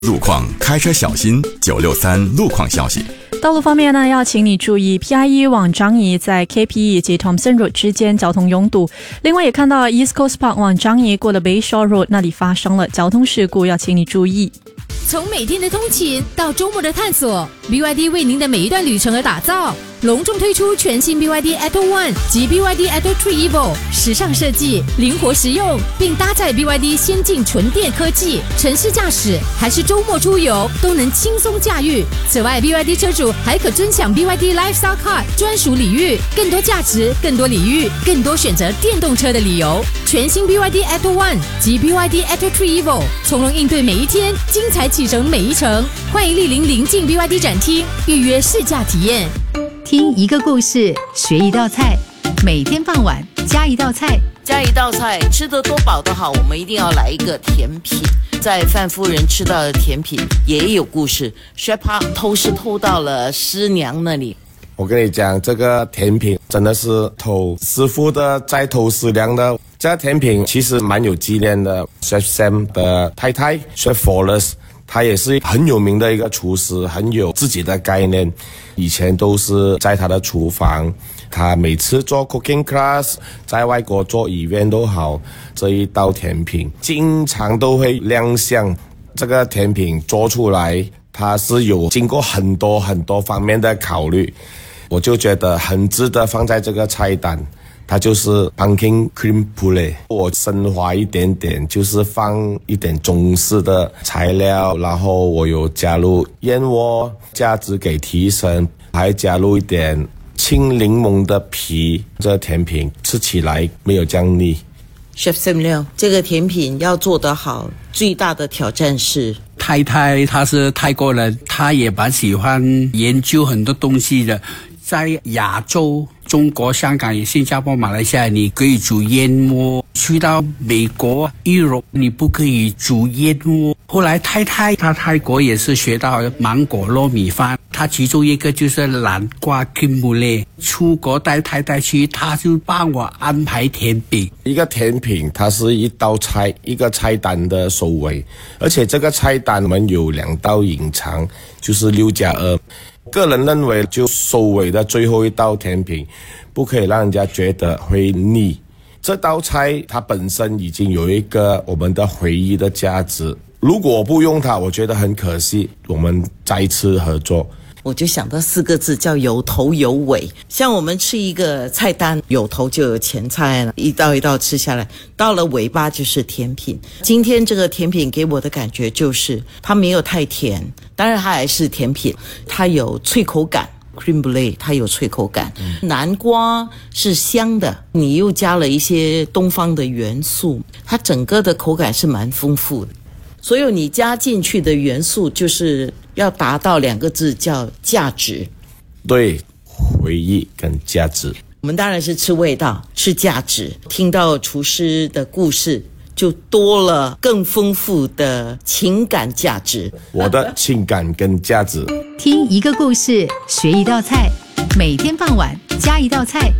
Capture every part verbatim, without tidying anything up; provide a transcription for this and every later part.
路况，开车小心。九六三路况消息。 道路方面呢，要请你注意 P I E 往樟宜在 K P E 以及 Thomson Road 之间交通拥堵。另外也看到 East Coast Park 往樟宜过了 Bayshore Road 那里发生了交通事故，要请你注意。 从每天的通勤到周末的探索， B Y D 为您的每一段旅程而打造，隆重推出全新 B Y D Atto One 及 B Y D Atto Three Evo， 时尚设计，灵活实用，并搭载 B Y D 先进纯电科技，城市驾驶还是周末出游都能轻松驾驭。此外 B Y D 车主还可尊享 B Y D Lifestyle Card 专属礼遇，更多价值，更多礼遇，更多选择电动车的理由。全新 B Y D Atto One 及 B Y D Atto Three Evo， 从容应对每一天，精彩启程每一程。欢迎莅临临近 B Y D 展厅，预约试驾体验。 听一个故事，学一道菜，每天傍晚加一道菜， 加一道菜，吃得多饱都好，我们一定要来一个甜品。在范夫人吃到的甜品也有故事，薛帕偷是偷到了师娘那里。 我跟你讲，这个甜品真的是偷师傅的再偷师娘的。这个甜品其实蛮有纪念的 ，Chef Sam 的太太 Chef Forrest， 他也是很有名的一个厨师，很有自己的概念。以前都是在他的厨房，他每次做 cooking class， 在外国做event都好，这一道甜品经常都会亮相。这个甜品做出来，它是有经过很多很多方面的考虑，我就觉得很值得放在这个菜单。它就是 pumpkin cream pulley， 我升华一点点，就是放一点中式的材料，然后我有加入燕窝，价值给提升，还加入一点青柠檬的皮，这个甜品吃起来没有这样腻。 Chef Samuel， 这个甜品要做得好，最大的挑战是太太她是泰国人，她也蛮喜欢研究很多东西的。在亚洲，中国、香港、新加坡、马来西亚，你可以煮燕窝；去到美国、Europe， 你不可以煮燕窝。后来太太她泰国也是学到芒果糯米饭，她其中一个就是南瓜 cream brulee。出国带太太去，她就帮我安排甜饼。 一个甜品它是一道菜，一个菜单的收尾，而且这个菜单我们有两道隐藏，就是六加二。个人认为，就收尾的最后一道甜品，不可以让人家觉得会腻。这道菜它本身已经有一个我们的回忆的价值，如果不用它，我觉得很可惜。我们再次合作， 我就想到四个字，叫有头有尾。像我们吃一个菜单，有头就有前菜了，一道一道吃下来，到了尾巴就是甜品。今天这个甜品给我的感觉就是它没有太甜，当然它还是甜品，它有脆口感， cream brulee 它有脆口感、嗯、南瓜是香的，你又加了一些东方的元素，它整个的口感是蛮丰富的。所有你加进去的元素就是要达到两个字，叫价值。 对，回忆跟价值。 我们当然是吃味道，吃价值。听到厨师的故事，就多了更丰富的情感价值。 我的情感跟价值。 听一个故事，学一道菜，每天傍晚加一道菜。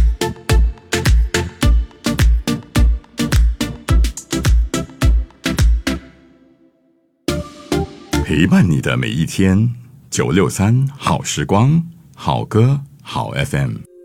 陪伴你的每一天，九六三好时光，好歌好 F M。